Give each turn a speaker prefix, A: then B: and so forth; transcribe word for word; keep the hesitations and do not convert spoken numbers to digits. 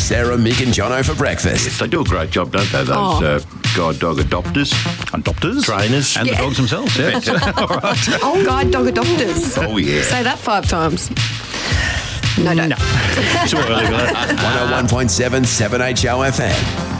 A: Sarah, Mick and Jono for breakfast.
B: Yes, they do a great job, don't they, those
C: Oh.
B: uh, guide dog adopters,
D: Adopters.
B: trainers.
D: And
C: Yeah.
D: the dogs themselves, yeah. All right.
C: Oh, guide dog adopters.
B: Oh, yeah.
C: Say that five times. No, don't.
D: No. Too early for that.
A: one oh one point seven, seven H O F M.